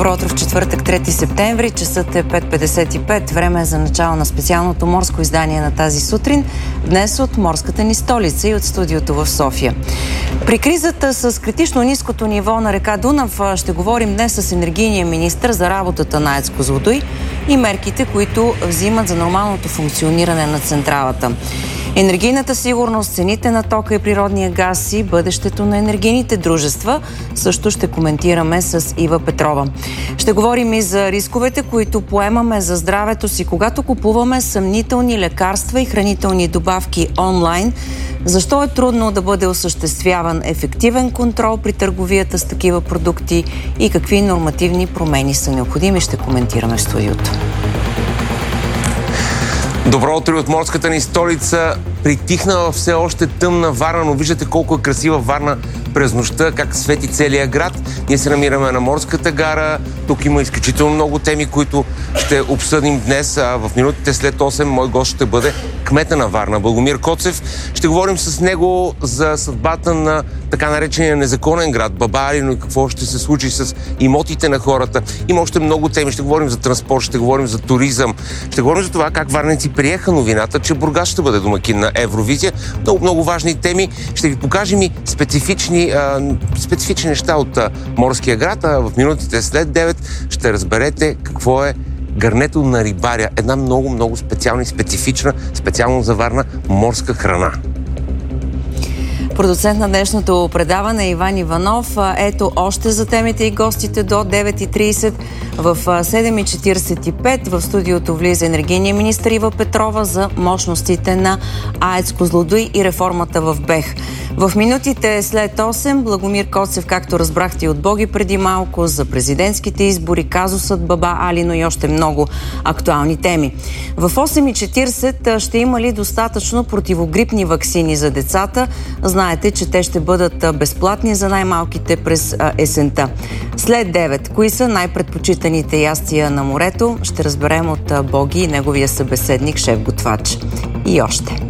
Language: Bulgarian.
Добро утро в четвъртък, 3 септември. Часът е 5:55. Време е за начало на специалното морско издание на тази сутрин. Днес от морската ни столица и от студиото в София. При кризата с критично ниското ниво на река Дунав ще говорим днес с енергийния министър за работата на АЕЦ Козлодуй и мерките, които взимат за нормалното функциониране на централата. Енергийната сигурност, цените на тока и природния газ и бъдещето на енергийните дружества също ще коментираме с Ива Петрова. Ще говорим и за рисковете, които поемаме за здравето си, когато купуваме съмнителни лекарства и хранителни добавки онлайн. Защо е трудно да бъде осъществяван ефективен контрол при търговията с такива продукти и какви нормативни промени са необходими, ще коментираме в студиото. Добро утро от морската ни столица. Притихнала все още тъмна Варна, но виждате колко е красива Варна през нощта, как свети целия град. Ние се намираме на морската гара. Тук има изключително много теми, които ще обсъдим днес. В минутите след 8 мой гост ще бъде кмета на Варна, Благомир Коцев. Ще говорим с него за съдбата на така наречения незаконен град Баба Али, но и какво ще се случи с имотите на хората. Има още много теми. Ще говорим за транспорт, ще говорим за туризъм, ще говорим за това как варненци приеха новината, че Бургас ще бъде домакин на Евровизия. Много важни теми. Ще ви покажем и специфични неща от морския град. В минутите след 9 ще разберете какво е гърнето на рибаря. Една много специална и специфична, специално за Варна, морска храна. Продуцент на днешното предаване е Иван Иванов. Ето още за темите и гостите до 9:30. В 7:45 в студиото влиза енергийния министър Ива Петрова за мощностите на АЕЦ Козлодуй и реформата в БЕХ. В минутите след 8 Благомир Коцев, както разбрахте от Боги преди малко, за президентските избори, казусът Баба Али, но и още много актуални теми. В 8:40 ще има ли достатъчно противогрипни ваксини за децата? Знаете, че те ще бъдат безплатни за най-малките през есента. След 9, кои са най-предпочитаните ястия на морето? Ще разберем от Боги и неговия събеседник, шеф-готвач. И още.